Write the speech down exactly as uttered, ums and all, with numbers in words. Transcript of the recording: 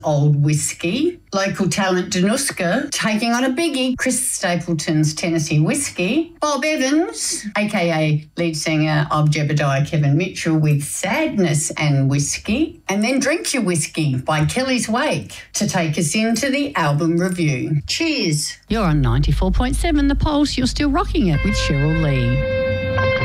Old Whiskey. Local talent Danuska taking on a biggie, Chris Stapleton's Tennessee Whiskey. Bob Evans, a k a lead singer of Jebediah Kevin Mitchell, with Sadness and Whiskey. And then Drink Your Whiskey by Kelly's Wake to take us into the album review. Cheers. You're on ninety-four point seven The Pulse. You're still rocking it with Cheryl Lee.